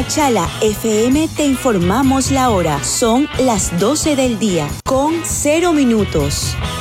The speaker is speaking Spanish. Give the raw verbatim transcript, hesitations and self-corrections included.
Machala F M te informamos la hora. Son las doce del día, con cero minutos.